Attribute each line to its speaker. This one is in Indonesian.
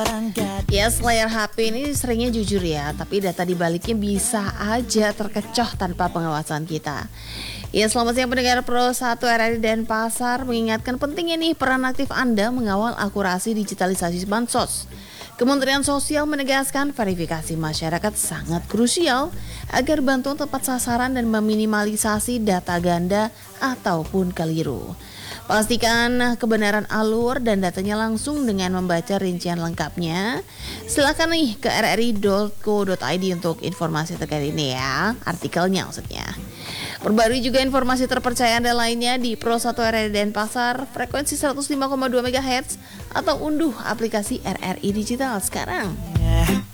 Speaker 1: Yes, layar HP ini seringnya jujur ya, tapi data di baliknya bisa aja terkecoh tanpa pengawasan kita. Ya, selamat siang pendengar Pro 1 RRI Denpasar mengingatkan pentingnya nih peran aktif Anda mengawal akurasi digitalisasi bansos. Kementerian Sosial menegaskan verifikasi masyarakat sangat krusial agar bantuan tepat sasaran dan meminimalisasi data ganda ataupun keliru. Pastikan kebenaran alur dan datanya langsung dengan membaca rincian lengkapnya. Silakan nih ke rri.co.id untuk informasi terkait ini ya, artikelnya maksudnya. Perbarui juga informasi terpercaya Anda lainnya di Pro 1 RRI Denpasar, frekuensi 105,2 MHz atau unduh aplikasi RRI Digital sekarang.